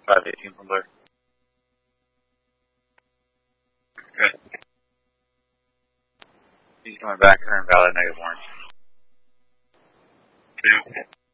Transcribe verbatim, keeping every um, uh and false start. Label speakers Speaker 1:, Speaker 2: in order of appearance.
Speaker 1: five eighteen from Blair. Good. He's coming back, turn valid, negative orange. Two.